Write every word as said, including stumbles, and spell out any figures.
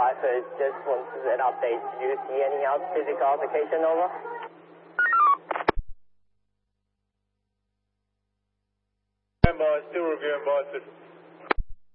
Alpha, just wanted an update. Did you see any out physical altercation, over? Stand by, still reviewing by system.